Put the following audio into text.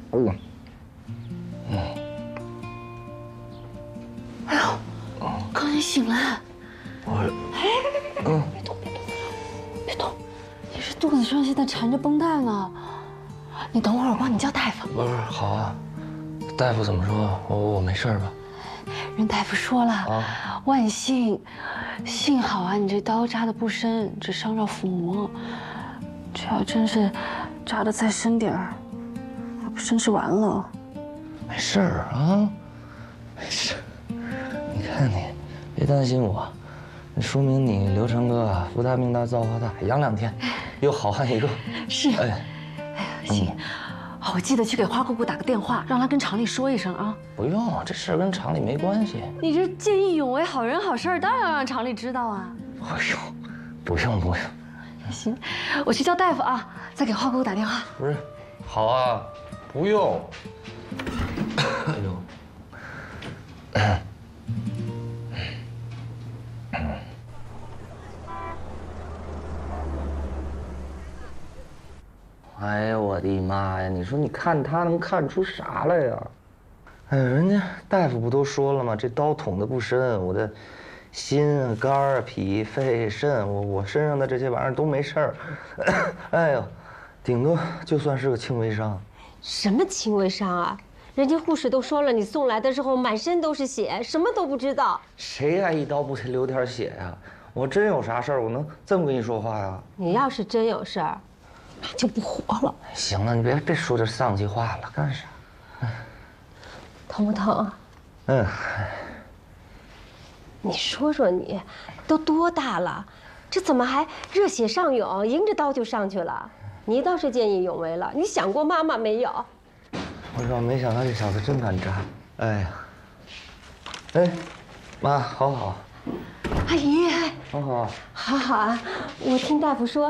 哎呦，哥，你醒了！别动，别动！你这肚子上现在缠着绷带呢，你等会儿，我帮你叫大夫。 不是，好啊。大夫怎么说？我没事吧？ 人大夫说了，万幸好啊，你这刀扎的不深，只伤着腹膜。这要真是扎的再深点儿，还不真是完了。 没事啊，没事。你看你，别担心我，那说明你刘成哥啊，福大命大造化大，养2天，又好汉一个。 是。哎呀，行。我记得去给花姑姑打个电话，让她跟厂里说一声啊。 不用，这事跟厂里没关系。 你这见义勇为、好人好事，当然要让厂里知道啊。 不用。 行，我去叫大夫啊，再给花姑姑打电话。 不是，好啊，不用。哎呦。哎呀，我的妈呀！你说你看他能看出啥来呀？哎，人家大夫不都说了吗？这刀捅的不深，我的心啊、肝啊、脾、肺、肾，我身上的这些玩意儿都没事儿。哎呦，顶多就算是个轻微伤。 什么轻微伤啊？人家护士都说了，你送来的时候满身都是血，什么都不知道。 谁挨一刀不得流点血呀？我真有啥事儿，我能这么跟你说话呀？ 你要是真有事儿，那就不活了。 行了，你别说这丧气话了，干啥？ 疼不疼？你说说你，都多大了，这怎么还热血上涌，迎着刀就上去了？你倒是见义勇为了，你想过妈妈没有？ 我说没想到这小子真敢扎。哎呀，哎，妈，好。 阿姨， 好。 好啊，我听大夫说。